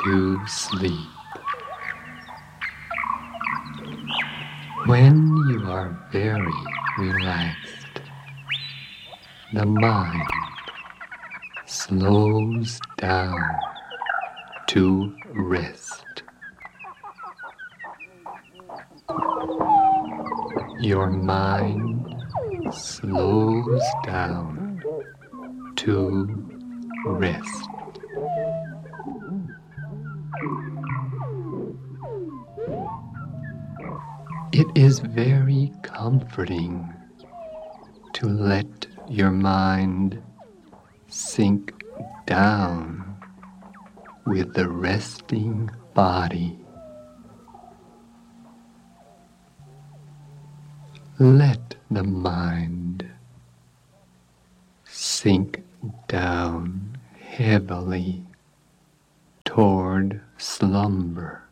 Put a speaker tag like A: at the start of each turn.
A: to sleep. When you are very relaxed, the mind slows down to rest. Your mind slows down to rest. It is very comforting to let your mind sink down with the resting body. Let the mind sink down heavily toward slumber.